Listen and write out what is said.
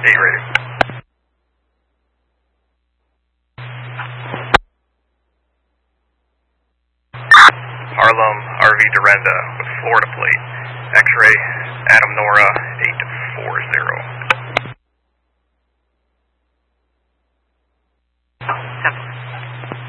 8 rating. Harlem, RV Dorenda with Florida plate. X-ray, Adam Nora, 840.